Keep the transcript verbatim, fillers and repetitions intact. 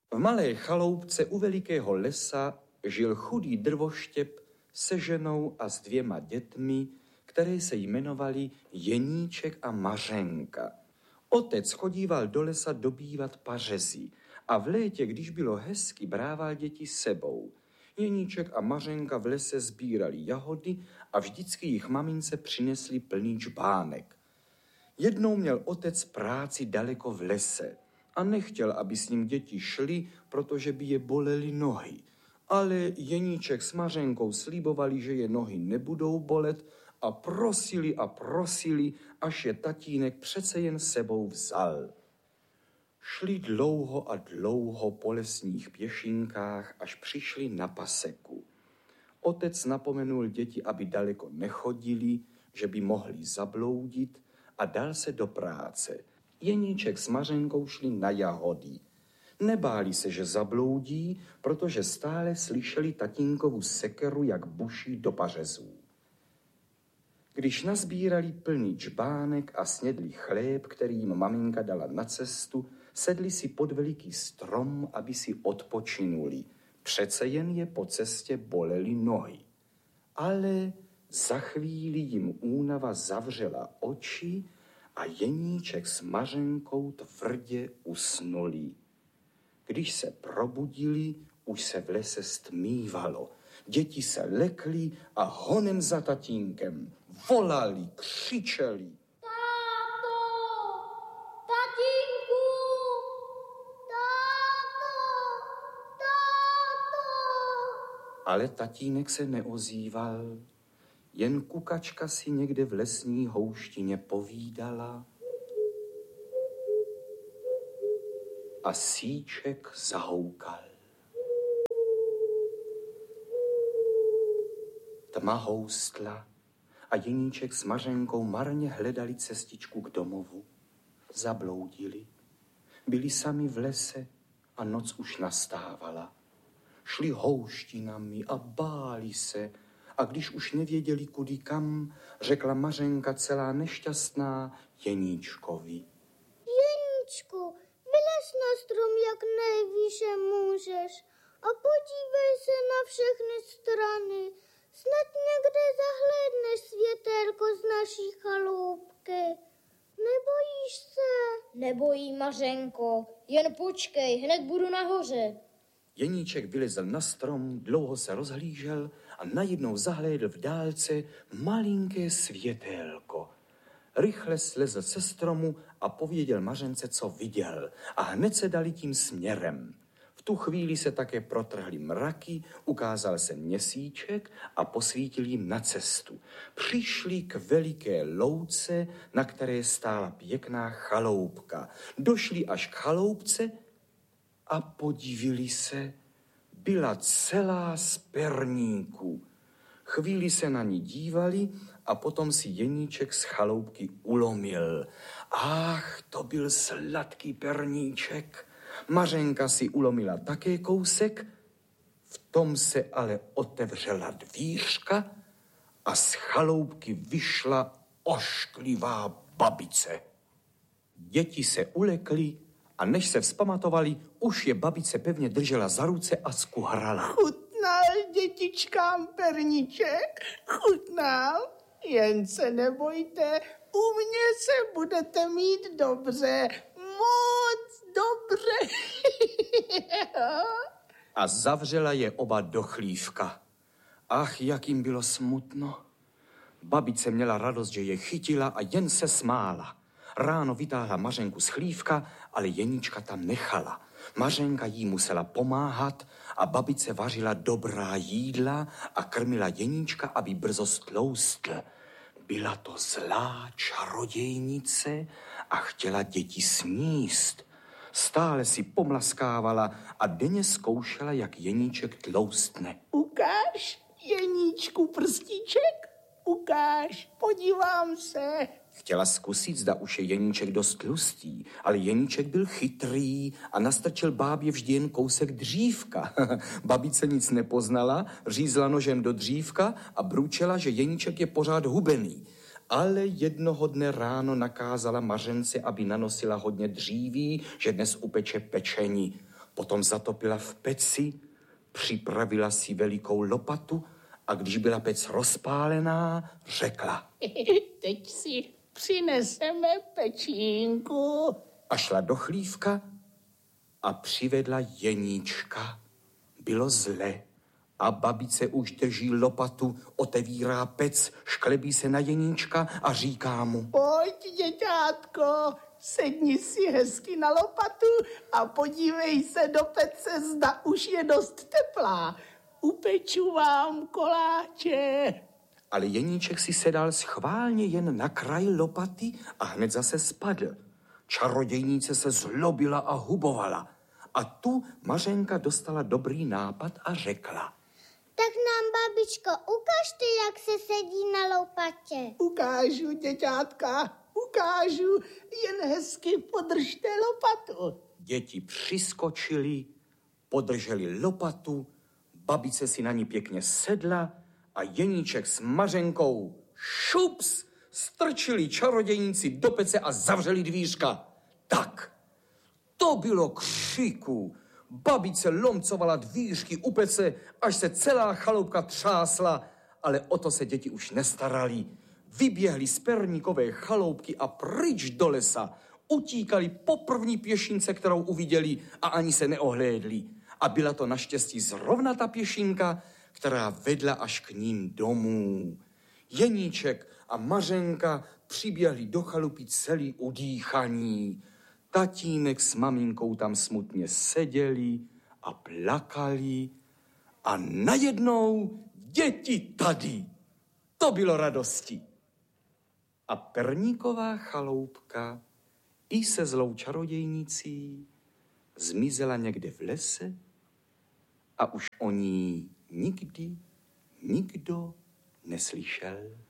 V malé chaloupce u velikého lesa žil chudý drvoštěp se ženou a s dvěma dětmi, které se jmenovali Jeníček a Mařenka. Otec chodíval do lesa dobývat pařezy a v létě, když bylo hezky, brával děti sebou. Jeníček a Mařenka v lese sbírali jahody a vždycky jich mamince přinesli plný džbánek. Jednou měl otec práci daleko v lese a nechtěl, aby s ním děti šly, protože by je bolely nohy. Ale Jeníček s Mařenkou slíbovali, že je nohy nebudou bolet a prosili a prosili, až je tatínek přece jen sebou vzal. Šli dlouho a dlouho po lesních pěšinkách, až přišli na paseku. Otec napomenul děti, aby daleko nechodili, že by mohli zabloudit, a dal se do práce. Jeníček s Mařenkou šli na jahody. Nebáli se, že zabloudí, protože stále slyšeli tatínkovu sekeru, jak buší do pařezů. Když nazbírali plný džbánek a snědli chléb, který jim maminka dala na cestu, sedli si pod veliký strom, aby si odpočinuli. Přece jen je po cestě bolely nohy. Ale za chvíli jim únava zavřela oči a Jeníček s Mařenkou tvrdě usnuli. Když se probudili, už se v lese stmívalo. Děti se lekly a honem za tatínkem volali, křičeli. Táto! Tatínku! Táto! Táto! Ale tatínek se neozýval. Jen kukačka si někde v lesní houštině povídala a síček zahoukal. Tma houstla a Jeníček s Mařenkou marně hledali cestičku k domovu. Zabloudili. Byli sami v lese a noc už nastávala. Šli houštinami a báli se, a když už nevěděli kudy kam, řekla Mařenka celá nešťastná Jeníčkovi. Jeníčku, vylez na strom, jak nejvýše můžeš a podívej se na všechny strany. Snad někde zahlédneš světélko z naší chaloupky. Nebojíš se? Nebojí, Mařenko, jen počkej, hned budu nahoře. Jeníček vylezl na strom, dlouho se rozhlížel a najednou zahlédl v dálce malinké světélko. Rychle slezl se stromu a pověděl Mařence, co viděl, a hned se dali tím směrem. V tu chvíli se také protrhly mraky, ukázal se měsíček a posvítil jim na cestu. Přišli k veliké louce, na které stála pěkná chaloupka. Došli až k chaloupce a podívili se, byla celá z perníků. Chvíli se na ní dívali a potom si Jeníček z chaloupky ulomil. Ach, to byl sladký perníček. Mařenka si ulomila také kousek, v tom se ale otevřela dvířka a z chaloupky vyšla ošklivá babice. Děti se ulekly a než se vzpamatovali, už je babice pevně držela za ruce a skuhrala. Chutnal dětičkám perníček? Chutnal? Jen se nebojte, u mě se budete mít dobře, moc dobře. A zavřela je oba do chlívka. Ach, jak jim bylo smutno. Babice měla radost, že je chytila a jen se smála. Ráno vytáhla Mařenku z chlívka, ale Jeníčka tam nechala. Mařenka jí musela pomáhat a babice vařila dobrá jídla a krmila Jeníčka, aby brzo stloustl. Byla to zlá čarodějnice a chtěla děti sníst. Stále si pomlaskávala a denně zkoušela, jak Jeníček tloustne. Ukáž, Jeníčku, prstíček? Ukáž, podívám se. Chtěla zkusit, zda už je Jeníček dost tlustý, ale Jeníček byl chytrý a nastrčil bábě vždy jen kousek dřívka. Babice nic nepoznala, řízla nožem do dřívka a bručela, že Jeníček je pořád hubený. Ale jednoho dne ráno nakázala Mařence, aby nanosila hodně dříví, že dnes upeče pečení. Potom zatopila v peci, připravila si velikou lopatu a když byla pec rozpálená, řekla: Teď si přineseme pečínku. A šla do chlívka a přivedla Jeníčka. Bylo zle a babice už drží lopatu, otevírá pec, šklebí se na Jeníčka a říká mu: Pojď, děťátko, sedni si hezky na lopatu a podívej se do pece, zda už je dost teplá. Upeču vám koláče. Ale Jeníček si sedal schválně jen na kraj lopaty a hned zase spadl. Čarodějnice se zlobila a hubovala. A tu Mařenka dostala dobrý nápad a řekla: Tak nám, babičko, ukažte, jak se sedí na lopatě. Ukážu, děťátka, ukážu, jen hezky podržte lopatu. Děti přiskočili, podrželi lopatu, babice si na ní pěkně sedla a Jeníček s Mařenkou šups strčili čarodějníci do pece a zavřeli dvířka. Tak, to bylo křiku. Babice lomcovala dvířky u pece, až se celá chaloupka třásla, ale o to se děti už nestarali. Vyběhli z perníkové chaloupky a pryč do lesa. Utíkali po první pěšince, kterou uviděli, a ani se neohlédli. A byla to naštěstí zrovna ta pěšinka, která vedla až k ním domů. Jeníček a Mařenka přiběhli do chalupy celý udýchaní. Tatínek s maminkou tam smutně seděli a plakali a najednou děti tady. To bylo radosti. A perníková chaloupka i se zlou čarodějnicí zmizela někde v lese a už o ní nikdy nikdo neslyšel.